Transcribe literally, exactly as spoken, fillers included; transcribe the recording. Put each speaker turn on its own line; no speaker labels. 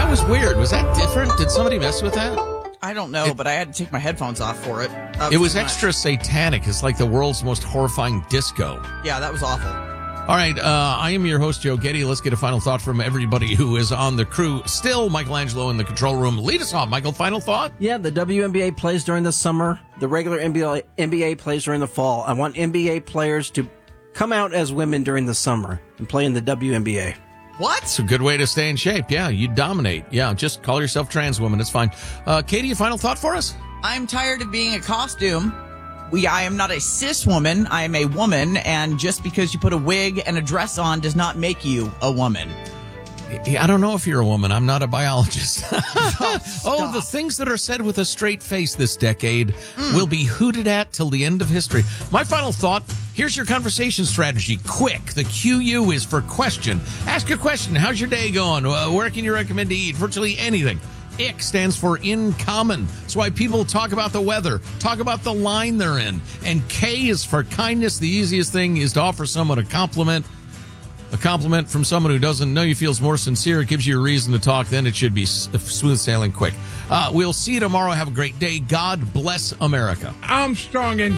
was weird. Was that different? Did somebody mess with that?
I don't know, it, but I had to take my headphones off for it.
It was extra satanic. It's like the world's most horrifying disco.
Yeah, that was awful.
All right, uh, I am your host, Joe Getty. Let's get a final thought from everybody who is on the crew. Still, Michelangelo in the control room. Lead us off, Michael. Final thought?
Yeah, the W N B A plays during the summer. The regular N B A, N B A plays during the fall. I want N B A players to come out as women during the summer and play in the W N B A.
What?
It's a good way to stay in shape. Yeah, you dominate. Yeah, just call yourself trans woman. It's fine. Uh, Katie, a final thought for us?
I'm tired of being a costume. We, I am not a cis woman. I am a woman, and just because you put a wig and a dress on does not make you a woman.
I don't know if you're a woman. I'm not a biologist. Oh, the things that are said with a straight face this decade mm. will be hooted at till the end of history. My final thought, here's your conversation strategy. Quick. The Q U is for question. Ask a question. How's your day going? Uh, where can you recommend to eat? Virtually anything. I C stands for in common. That's why people talk about the weather, talk about the line they're in. And K is for kindness. The easiest thing is to offer someone a compliment. A compliment from someone who doesn't know you feels more sincere. It gives you a reason to talk. Then it should be smooth sailing quick. Uh, we'll see you tomorrow. Have a great day. God bless America.
Armstrong and